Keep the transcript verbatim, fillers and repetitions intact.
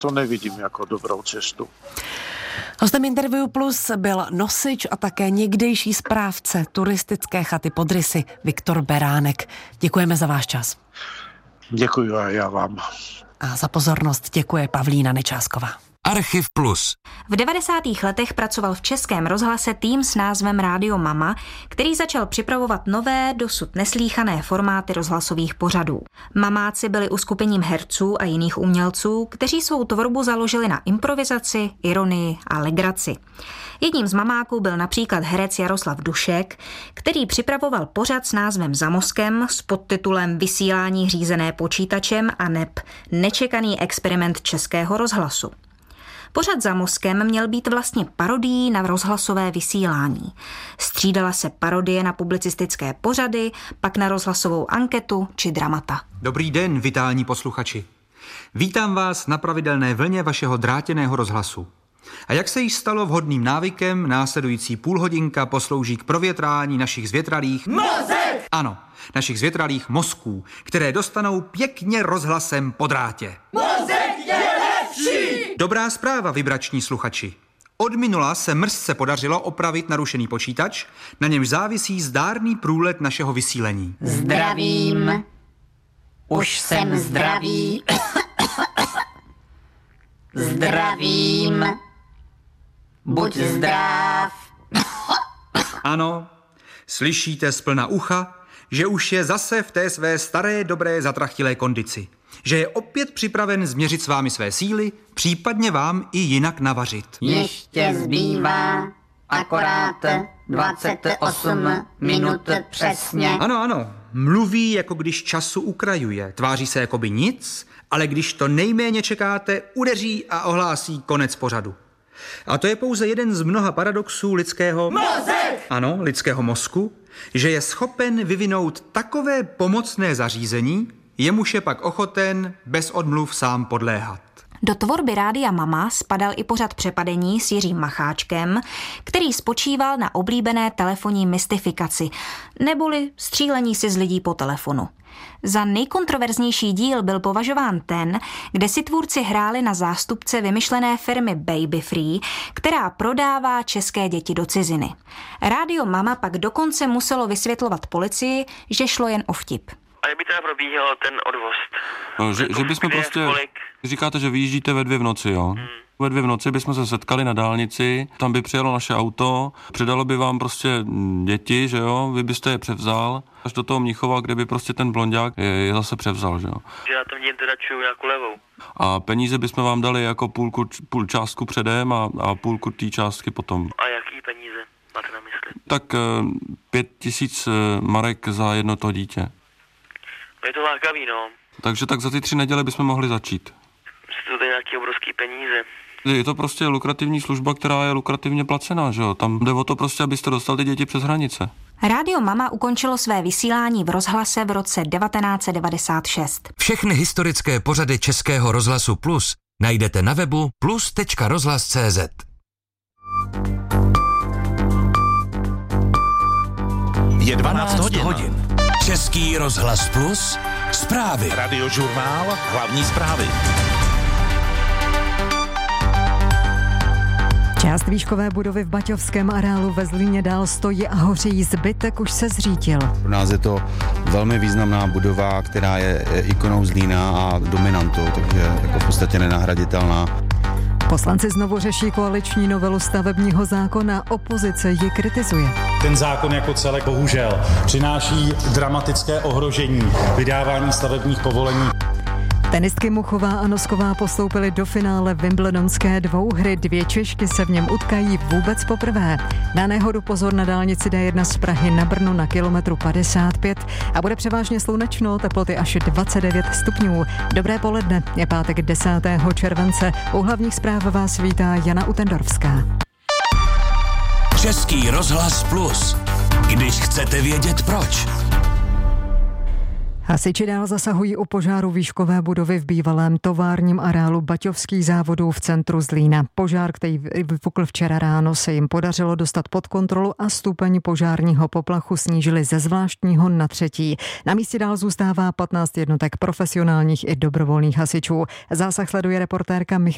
To nevidím jako dobrou cestu. Hostem Interview Plus byl nosič a také někdejší správce turistické chaty Pod Rysy Viktor Beránek. Děkujeme za váš čas. Děkuji a já vám. A za pozornost děkuje Pavlína Nečásková. Archiv Plus. V devadesátých letech pracoval v Českém rozhlase tým s názvem Rádio Mama, který začal připravovat nové, dosud neslýchané formáty rozhlasových pořadů. Mamáci byli uskupením herců a jiných umělců, kteří svou tvorbu založili na improvizaci, ironii a legraci. Jedním z mamáků byl například herec Jaroslav Dušek, který připravoval pořad s názvem Za mozkem s podtitulem Vysílání řízené počítačem a neb Nečekaný experiment Českého rozhlasu. Pořad Za mozkem měl být vlastně parodií na rozhlasové vysílání. Střídala se parodie na publicistické pořady, pak na rozhlasovou anketu či dramata. Dobrý den, vitální posluchači. Vítám vás na pravidelné vlně vašeho drátěného rozhlasu. A jak se již stalo vhodným návykem, následující půlhodinka poslouží k provětrání našich zvětralých... Mozek! Ano, našich zvětralých mozků, které dostanou pěkně rozhlasem po drátě. Mozek je lepší! Dobrá zpráva, vibrační sluchači. Od minula se mrzce podařilo opravit narušený počítač, na němž závisí zdárný průlet našeho vysílení. Zdravím. Už jsem zdravý. Zdravím. Buď zdrav. Ano, slyšíte z plna ucha, že už je zase v té své staré, dobré, zatrachtilé kondici. Že je opět připraven změřit s vámi své síly, případně vám i jinak navařit. Ještě zbývá akorát dvacet osm minut přesně. Ano, ano, mluví, jako když času ukrajuje. Tváří se jako by nic, ale když to nejméně čekáte, udeří a ohlásí konec pořadu. A to je pouze jeden z mnoha paradoxů lidského... Mozek! Ano, lidského mozku, že je schopen vyvinout takové pomocné zařízení, jemuž je pak ochoten bez odmluv sám podléhat. Do tvorby Rádia Mama spadal i pořad Přepadení s Jiřím Macháčkem, který spočíval na oblíbené telefonní mystifikaci, neboli střílení si z lidí po telefonu. Za nejkontroverznější díl byl považován ten, kde si tvůrci hráli na zástupce vymyšlené firmy Baby Free, která prodává české děti do ciziny. Rádio Mama pak dokonce muselo vysvětlovat policii, že šlo jen o vtip. A jak by teda probíhal ten odvoz? No, že, že bychom kde, prostě... kolik? Říkáte, že vyjíždíte ve dvě v noci, jo? Hmm. Ve dvě v noci bychom se setkali na dálnici, tam by přijelo naše auto, předalo by vám prostě děti, že jo? Vy byste je převzal až do toho Mnichova, kde by prostě ten blonďák je, je zase převzal, že jo? Že já tam vidím teda čuju nějakou levou. A peníze bychom vám dali jako půlku, půl částku předem a, a půlku té částky potom. A jaký peníze máte na mysli? Tak pět tisíc marek za jedno to dítě. Je to lákavý, no. Takže tak za ty tři neděle bychom mohli začít. Jsou to nějaké obrovské peníze. Je to prostě lukrativní služba, která je lukrativně placená, že jo? Tam jde o to prostě, abyste dostali ty děti přes hranice. Rádio Mama ukončilo své vysílání v rozhlase v roce devatenáct set devadesát šest. Všechny historické pořady Českého rozhlasu Plus najdete na webu plus tečka rozhlas tečka cé zet. Je dvanáct hodin. hodin. Český rozhlas Plus, zprávy. Radiožurnál, hlavní zprávy. Část výškové budovy v Baťovském areálu ve Zlíně dál stojí a hoří, zbytek už se zřítil. Pro nás je to velmi významná budova, která je ikonou Zlína a dominantou, takže jako v podstatě nenahraditelná. Poslanci znovu řeší koaliční novelu stavebního zákona, opozice ji kritizuje. Ten zákon jako celek bohužel přináší dramatické ohrožení vydávání stavebních povolení. Tenistky Muchová a Nosková postoupily do finále wimbledonské dvouhry. Dvě Češky se v něm utkají vůbec poprvé. Na nehodu pozor na dálnici D jedna z Prahy na Brno na kilometru padesát pět a bude převážně slunečno, teploty až dvacet devět stupňů. Dobré poledne, je pátek desátého července. U hlavních zpráv vás vítá Jana Utendorská. Český rozhlas Plus. Když chcete vědět proč. Hasiči dál zasahují u požáru výškové budovy v bývalém továrním areálu Baťovských závodů v centru Zlína. Požár, který vypukl včera ráno, se jim podařilo dostat pod kontrolu a stupeň požárního poplachu snížili ze zvláštního na třetí. Na místě dál zůstává patnáct jednotek profesionálních i dobrovolných hasičů. Zásah sleduje reportérka Michaela